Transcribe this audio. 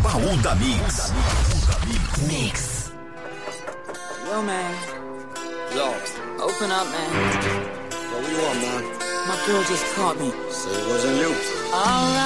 Baú da Mix. Mix. Yo, man. Yo. Open up, man. What do you want, man? My girl just caught me. Say it wasn't you. Alright.